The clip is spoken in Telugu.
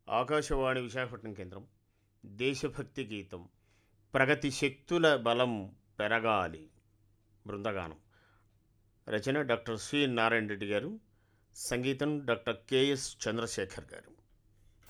ఆకాశవాణి విశాఖపట్నం కేంద్రం. దేశభక్తి గీతం. ప్రగతి శక్తుల బలం పెరగాలి. బృందగానం. రచన డాక్టర్ సి నారాయణ రెడ్డి గారు. సంగీతం డాక్టర్ కెఎస్ చంద్రశేఖర్ గారు.